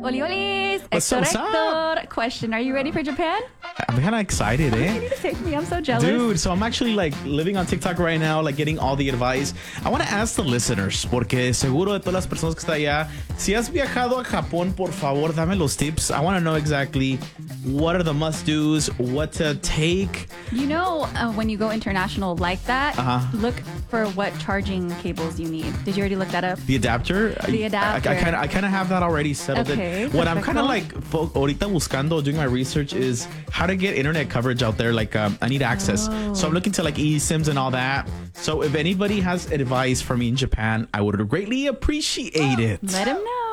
Oli Olis. What's Hector, up, what's Hector. Question. Are you ready for Japan? I'm kind of excited, You eh? need to take me. I'm so jealous. Dude, so I'm actually like living on TikTok right now, like getting all the advice. I want to ask the listeners, porque seguro de todas las personas que están allá, si has viajado a Japón, por favor, dame los tips. I want to know exactly what are the must-dos, what to take. You know, when you go international like that, look for what charging cables you need. Did you already look that up? The adapter? The adapter. I kind of have that already settled. Okay, What I'm kind of perfecto. like ahorita buscando, doing my research is how to get internet coverage out there. Like I need access. So I'm looking to like eSIMs and all that. So if anybody has advice for me in Japan, I would greatly appreciate it. Let him know.